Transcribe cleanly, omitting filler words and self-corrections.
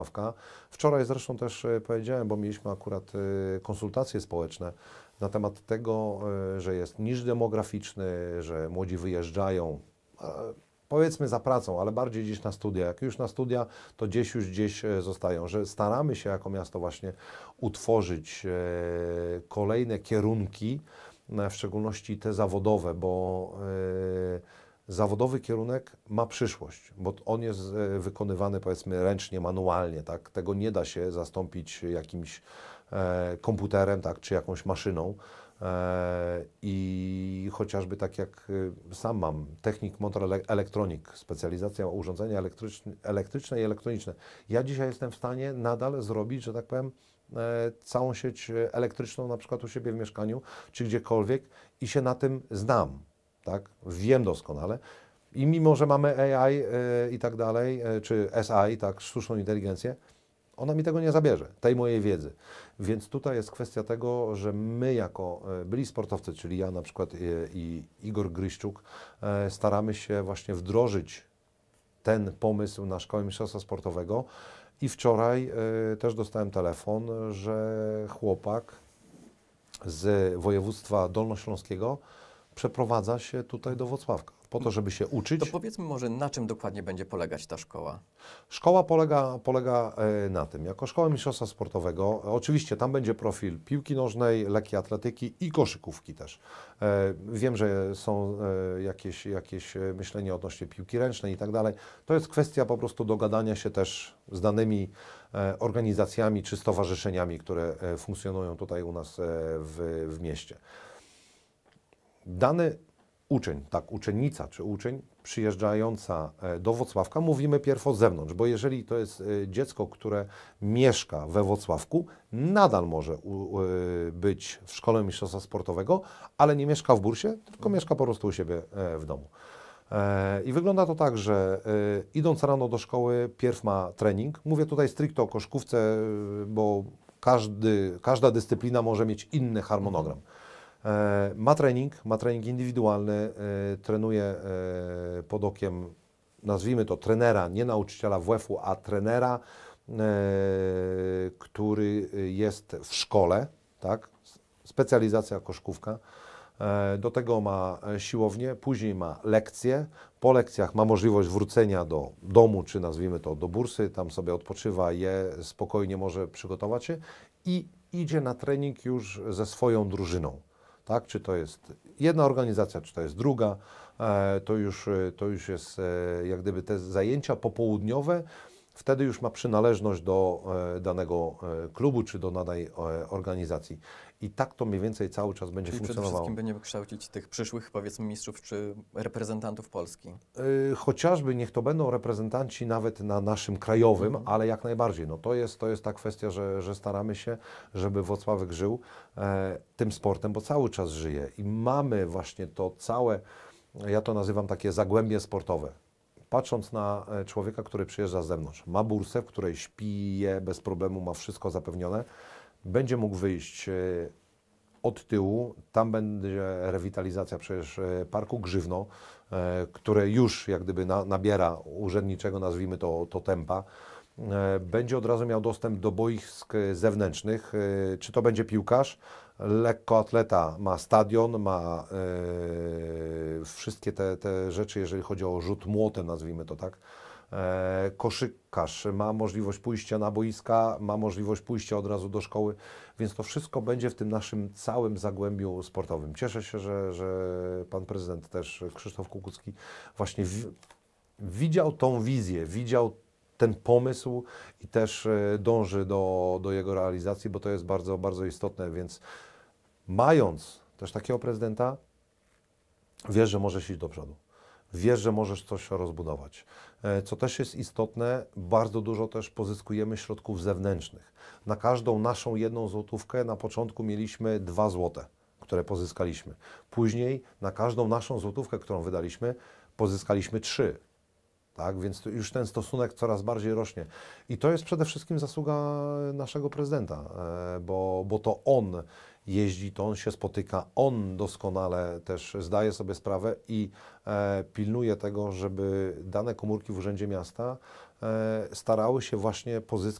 Wczoraj zresztą też powiedziałem, bo mieliśmy akurat konsultacje społeczne na temat tego, że jest niż demograficzny, że młodzi wyjeżdżają, powiedzmy za pracą, ale bardziej gdzieś na studia. Jak już na studia, to gdzieś zostają, że staramy się jako miasto właśnie utworzyć kolejne kierunki, w szczególności te zawodowe, bo zawodowy kierunek ma przyszłość, bo on jest wykonywany powiedzmy ręcznie, manualnie, tak? Tego nie da się zastąpić jakimś komputerem, tak? Czy jakąś maszyną. I chociażby tak jak sam mam, technik motor elektronik, specjalizacja urządzenia elektryczne i elektroniczne. Ja dzisiaj jestem w stanie nadal zrobić, że tak powiem, całą sieć elektryczną na przykład u siebie w mieszkaniu, czy gdziekolwiek i się na tym znam, tak? Wiem doskonale. I mimo, że mamy AI i tak dalej, czy SI, tak, sztuczną inteligencję, ona mi tego nie zabierze, tej mojej wiedzy. Więc tutaj jest kwestia tego, że my jako byli sportowcy, czyli ja na przykład i Igor Gryszczuk, staramy się właśnie wdrożyć ten pomysł na Szkołę Mistrzostwa Sportowego. I wczoraj też dostałem telefon, że chłopak z województwa dolnośląskiego przeprowadza się tutaj do Włocławka po to, żeby się uczyć. To powiedzmy może, na czym dokładnie będzie polegać ta szkoła? Szkoła polega na tym, jako Szkoła Mistrzostwa Sportowego, oczywiście tam będzie profil piłki nożnej, lekkiej atletyki i koszykówki też. Wiem, że są jakieś myślenie odnośnie piłki ręcznej i tak dalej. To jest kwestia po prostu dogadania się też z danymi organizacjami czy stowarzyszeniami, które funkcjonują tutaj u nas w mieście. Dany uczeń, tak, uczennica czy uczeń przyjeżdżająca do Włocławka, mówimy pierw o zewnątrz, bo jeżeli to jest dziecko, które mieszka we Włocławku, nadal może być w Szkole Mistrzostwa Sportowego, ale nie mieszka w bursie, tylko mieszka po prostu u siebie w domu. I wygląda to tak, że idąc rano do szkoły, pierw ma trening. Mówię tutaj stricte o koszykówce, bo każda dyscyplina może mieć inny harmonogram. Ma trening indywidualny, trenuje pod okiem, nazwijmy to trenera, nie nauczyciela WF-u, a trenera, który jest w szkole, tak? Specjalizacja koszykówka. Do tego ma siłownię, później ma lekcje. Po lekcjach ma możliwość wrócenia do domu, czy nazwijmy to do bursy, tam sobie odpoczywa, spokojnie może przygotować się i idzie na trening już ze swoją drużyną. Tak? Czy to jest jedna organizacja, czy to jest druga, to już jest jak gdyby te zajęcia popołudniowe, wtedy już ma przynależność do danego klubu, czy do danej organizacji. I tak to mniej więcej cały czas będzie funkcjonowało. Przede wszystkim będziemy kształcić tych przyszłych, powiedzmy, mistrzów czy reprezentantów Polski. Chociażby niech to będą reprezentanci nawet na naszym krajowym, ale jak najbardziej. No to jest ta kwestia, że staramy się, żeby Włocławek żył tym sportem, bo cały czas żyje. I mamy właśnie to całe, ja to nazywam takie zagłębie sportowe. Patrząc na człowieka, który przyjeżdża z zewnątrz, ma bursę, w której śpi, je bez problemu, ma wszystko zapewnione, będzie mógł wyjść od tyłu, tam będzie rewitalizacja przecież Parku Grzywno, które już jak gdyby nabiera urzędniczego, nazwijmy to tempa. Będzie od razu miał dostęp do boisk zewnętrznych, czy to będzie piłkarz, lekkoatleta ma stadion, ma wszystkie te rzeczy, jeżeli chodzi o rzut młotem, nazwijmy to tak. Koszykarz ma możliwość pójścia na boiska, ma możliwość pójścia od razu do szkoły, więc to wszystko będzie w tym naszym całym zagłębiu sportowym. Cieszę się, że pan prezydent też, Krzysztof Kukucki, właśnie widział tą wizję, widział ten pomysł i też dąży do jego realizacji, bo to jest bardzo, bardzo istotne, więc mając też takiego prezydenta, wiesz, że możesz iść do przodu. Wiesz, że możesz coś rozbudować. Co też jest istotne, bardzo dużo też pozyskujemy środków zewnętrznych. Na każdą naszą 1 złotówkę na początku mieliśmy 2 złote, które pozyskaliśmy. Później na każdą naszą złotówkę, którą wydaliśmy, pozyskaliśmy 3. Tak, więc już ten stosunek coraz bardziej rośnie. I to jest przede wszystkim zasługa naszego prezydenta, bo to on jeździ, to on się spotyka, on doskonale też zdaje sobie sprawę i pilnuje tego, żeby dane komórki w Urzędzie Miasta starały się właśnie pozyskać